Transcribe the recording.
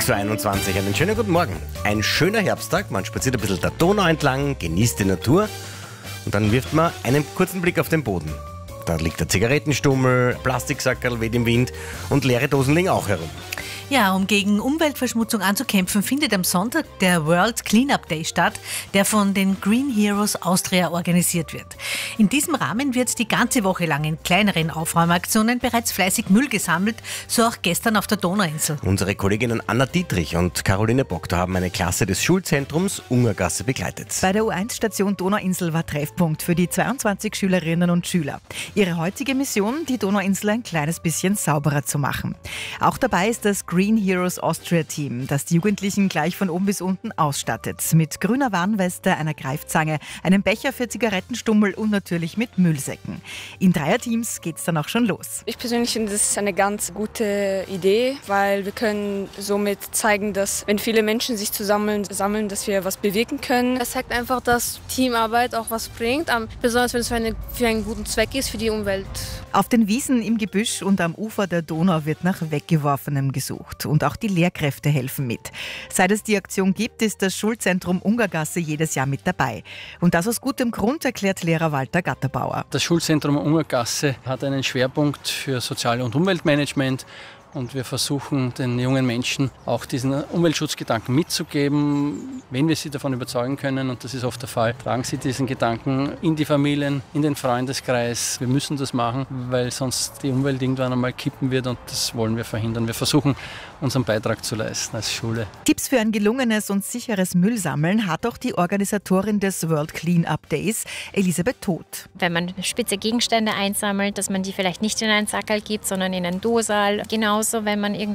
6:21 Uhr, einen schönen guten Morgen. Ein schöner Herbsttag, man spaziert ein bisschen der Donau entlang, genießt die Natur und dann wirft man einen kurzen Blick auf den Boden. Da liegt der Zigarettenstummel, Plastiksackerl weht im Wind und leere Dosen liegen auch herum. Ja, um gegen Umweltverschmutzung anzukämpfen, findet am Sonntag der World Cleanup Day statt, der von den Green Heroes Austria organisiert wird. In diesem Rahmen wird die ganze Woche lang in kleineren Aufräumaktionen bereits fleißig Müll gesammelt, so auch gestern auf der Donauinsel. Unsere Kolleginnen Anna Dietrich und Caroline Bogter haben eine Klasse des Schulzentrums Ungergasse begleitet. Bei der U1-Station Donauinsel war Treffpunkt für die 22 Schülerinnen und Schüler. Ihre heutige Mission, die Donauinsel ein kleines bisschen sauberer zu machen. Auch dabei ist das Green Heroes Austria Team, das die Jugendlichen gleich von oben bis unten ausstattet. Mit grüner Warnweste, einer Greifzange, einem Becher für Zigarettenstummel und natürlich mit Müllsäcken. In Dreierteams geht's dann auch schon los. Ich persönlich finde, das ist eine ganz gute Idee, weil wir können somit zeigen, dass wenn viele Menschen sich sammeln, dass wir was bewirken können. Es zeigt einfach, dass Teamarbeit auch was bringt, besonders wenn es für einen guten Zweck ist, für die Umwelt. Auf den Wiesen, im Gebüsch und am Ufer der Donau wird nach Weggeworfenem gesucht. Und auch die Lehrkräfte helfen mit. Seit es die Aktion gibt, ist das Schulzentrum Ungergasse jedes Jahr mit dabei. Und das aus gutem Grund, erklärt Lehrer Walter Gatterbauer. Das Schulzentrum Ungergasse hat einen Schwerpunkt für Sozial- und Umweltmanagement. Und wir versuchen, den jungen Menschen auch diesen Umweltschutzgedanken mitzugeben. Wenn wir sie davon überzeugen können, und das ist oft der Fall, tragen sie diesen Gedanken in die Familien, in den Freundeskreis. Wir müssen das machen, weil sonst die Umwelt irgendwann einmal kippen wird und das wollen wir verhindern. Wir versuchen, unseren Beitrag zu leisten als Schule. Tipps für ein gelungenes und sicheres Müllsammeln hat auch die Organisatorin des World Cleanup Days, Elisabeth Todt. Wenn man spitze Gegenstände einsammelt, dass man die vielleicht nicht in einen Sackerl gibt, sondern in einen Dosal. Genauso, wenn man